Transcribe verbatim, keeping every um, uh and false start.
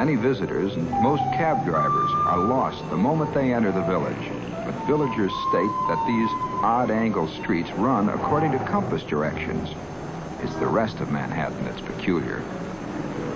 Many visitors and most cab drivers are lost the moment they enter the village. But villagers state that these odd-angle streets run according to compass directions. It's the rest of Manhattan that's peculiar.